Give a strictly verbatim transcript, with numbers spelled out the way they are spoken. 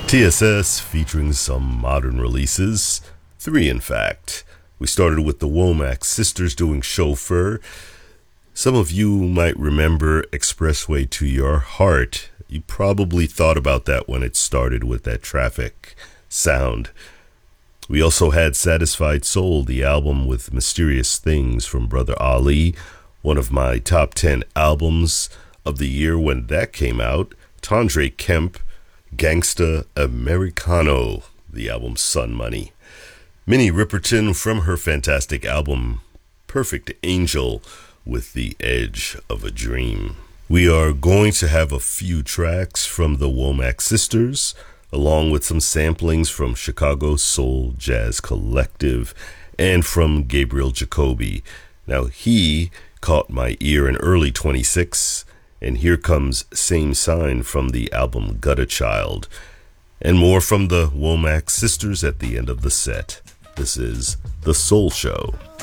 T S S featuring some modern releases, three in fact. We started with the Womack Sisters doing Chauffeur. Some of you might remember Expressway to Your Heart. You probably thought about that when it started with that traffic sound. We also had Satisfied Soul, the album with Mysterious Things from Brother Ali, one of my top ten albums of the year when that came out. Tondre Kemp, Gangsta Americano, the album Sun Money. Minnie Riperton from her fantastic album Perfect Angel with the Edge of a Dream. We are going to have a few tracks from the Womack Sisters, along with some samplings from Chicago Soul Jazz Collective and from Gabriel Jacoby. Now, he caught my ear in early twenty-six, and here comes Same Sign from the album Gutter Child, and more from the Womack Sisters at the end of the set. This is The Soul Show.